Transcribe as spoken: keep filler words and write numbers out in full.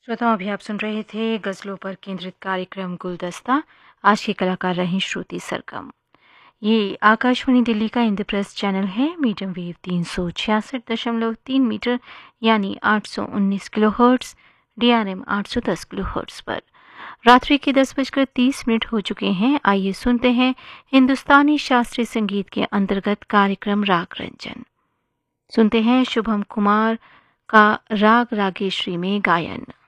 श्रोताओं, अभी आप सुन रहे थे गज़लों पर केंद्रित कार्यक्रम गुलदस्ता। आज की कलाकार रहीं श्रुति सरगम। ये आकाशवाणी दिल्ली का इंद्रप्रस्थ चैनल है। मीडियम वेव तीन सौ छियासठ दशमलव तीन मीटर यानी आठ सौ उन्नीस kilo hertz, D R M आठ सौ दस किलो हर्ट्स पर। रात्रि के दस बजकर तीस मिनट हो चुके हैं। आइए सुनते हैं हिंदुस्तानी शास्त्रीय संगीत के अंतर्गत कार्यक्रम राग रंजन। सुनते हैं शुभम कुमार का राग रागेश्वरी में गायन।